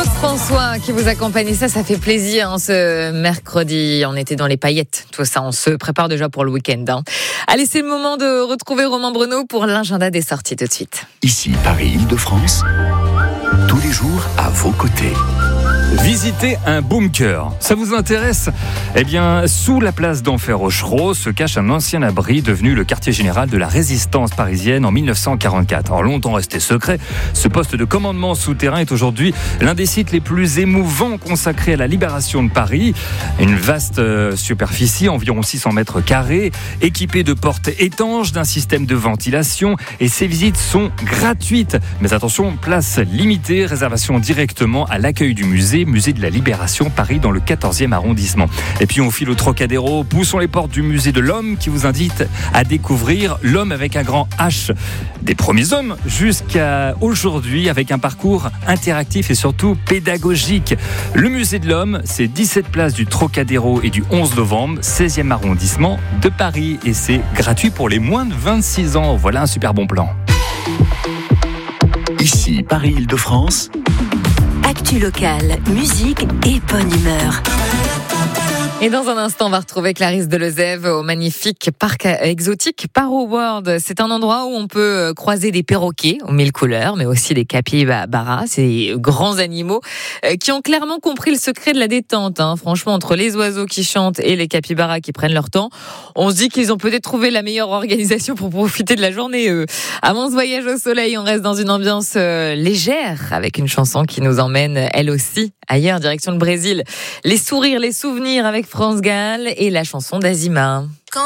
Claude François qui vous accompagne, ça fait plaisir ce mercredi. On était dans les paillettes, tout ça, on se prépare déjà pour le week-end. Allez, c'est le moment de retrouver Romain Bruno pour l'agenda des sorties tout de suite. Ici Paris-Île-de-France, tous les jours à vos côtés. Visiter un bunker, ça vous intéresse ? Eh bien, sous la place d'Enfer Rochereau se cache un ancien abri devenu le quartier général de la résistance parisienne en 1944. Alors longtemps resté secret, ce poste de commandement souterrain est aujourd'hui l'un des sites les plus émouvants consacrés à la libération de Paris. Une vaste superficie, environ 600 mètres carrés, équipée de portes étanches, d'un système de ventilation, et ces visites sont gratuites. Mais attention, place limitée, réservation directement à l'accueil du musée de la Libération Paris dans le 14e arrondissement. Et puis on file au Trocadéro, poussons les portes du musée de l'homme qui vous invite à découvrir l'homme avec un grand H. Des premiers hommes jusqu'à aujourd'hui avec un parcours interactif et surtout pédagogique. Le musée de l'homme, c'est 17 places du Trocadéro et du 11 novembre, 16e arrondissement de Paris. Et c'est gratuit pour les moins de 26 ans. Voilà un super bon plan. Ici Paris-Île-de-France. Actu locale, musique et bonne humeur. Et dans un instant, on va retrouver Clarisse Delezève au magnifique parc exotique Paro World. C'est un endroit où on peut croiser des perroquets aux 1000 couleurs, mais aussi des capybaras, ces grands animaux qui ont clairement compris le secret de la détente. Franchement, entre les oiseaux qui chantent et les capybaras qui prennent leur temps, on se dit qu'ils ont peut-être trouvé la meilleure organisation pour profiter de la journée. Avant ce voyage au soleil, on reste dans une ambiance légère avec une chanson qui nous emmène, elle aussi, ailleurs, direction le Brésil. Les sourires, les souvenirs avec France Gall et la chanson d'Azima.